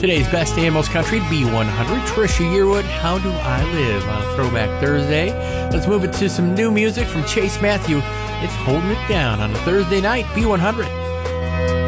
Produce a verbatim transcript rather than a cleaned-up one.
Today's best and most country, B one hundred, Trisha Yearwood, How Do I Live, on a Throwback Thursday. Let's move it to some new music from Chase Matthew. It's Holding It Down on a Thursday night, B one hundred.